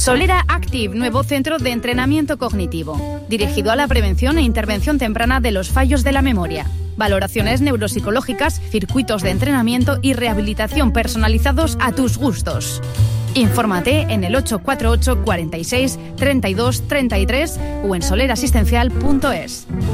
Solera Active, nuevo centro de entrenamiento cognitivo, dirigido a la prevención e intervención temprana de los fallos de la memoria. Valoraciones neuropsicológicas, circuitos de entrenamiento y rehabilitación personalizados a tus gustos. Infórmate en el 848 46 32 33 o en solerasistencial.es.